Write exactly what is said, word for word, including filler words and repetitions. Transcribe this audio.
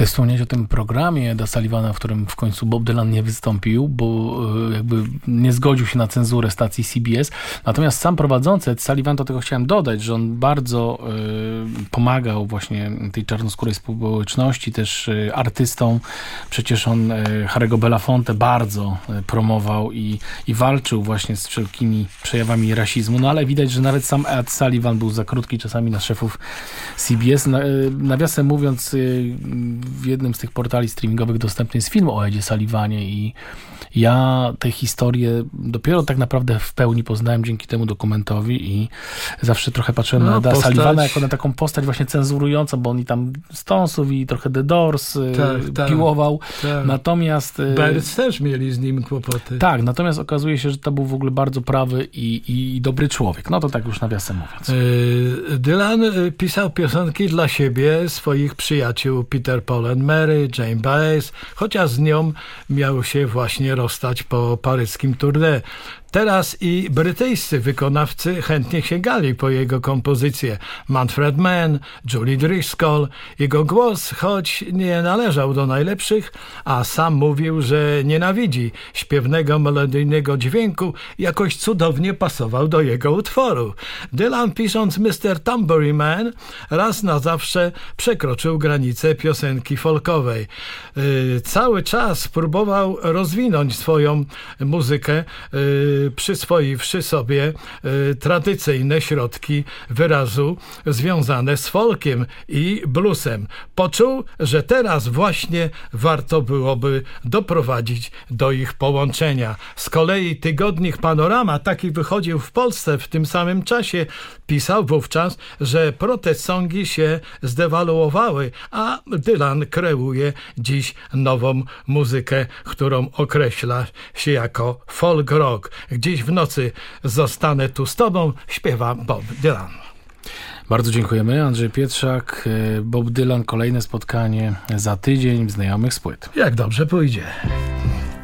Ty wspomniałeś o tym programie Eda Sullivana, w którym w końcu Bob Dylan nie wystąpił, bo jakby nie zgodził się na cenzurę stacji C B S. Natomiast sam prowadzący Ed Sullivan, do tego chciałem dodać, że on bardzo y, pomagał właśnie tej czarnoskórej społeczności, też y, artystom. Przecież on y, Harry'ego Belafonte bardzo y, promował i, i walczył właśnie z wszelkimi przejawami rasizmu. No ale widać, że nawet sam Ed Sullivan był za krótki czasami na szefów C B S. Na, y, nawiasem mówiąc, y, w jednym z tych portali streamingowych dostępny jest film o Edzie Sullivanie i ja tę historię dopiero tak naprawdę w pełni poznałem dzięki temu dokumentowi i zawsze trochę patrzyłem no, na Eda Sullivana jako na taką postać właśnie cenzurującą, bo oni tam Stonesów i trochę The Doors tak, tak, piłował. Tak. Natomiast... Birds też mieli z nim kłopoty. Tak, natomiast okazuje się, że to był w ogóle bardzo prawy i, i dobry człowiek. No to tak już nawiasem mówiąc. Dylan pisał piosenki dla siebie, swoich przyjaciół Peter, Paul and Mary, Jane Baez, chociaż z nią miał się właśnie rozstać po paryskim tournée. Teraz i brytyjscy wykonawcy chętnie sięgali po jego kompozycje. Manfred Mann, Julie Driscoll. Jego głos, choć nie należał do najlepszych, a sam mówił, że nienawidzi śpiewnego, melodyjnego dźwięku, jakoś cudownie pasował do jego utworu. Dylan, pisząc mister Tambourine Man, raz na zawsze przekroczył granicę piosenki folkowej. Yy, cały czas próbował rozwinąć swoją muzykę, yy, przyswoiwszy sobie y, tradycyjne środki wyrazu związane z folkiem i bluesem. Poczuł, że teraz właśnie warto byłoby doprowadzić do ich połączenia. Z kolei tygodnik Panorama, taki wychodził w Polsce w tym samym czasie, pisał wówczas, że protest songi się zdewaluowały, a Dylan kreuje dziś nową muzykę, którą określa się jako folk rock. Dziś w nocy zostanę tu z tobą, śpiewa Bob Dylan. Bardzo dziękujemy. Andrzej Pietrzak, Bob Dylan, kolejne spotkanie za tydzień w Znajomych z płyt. Jak dobrze pójdzie.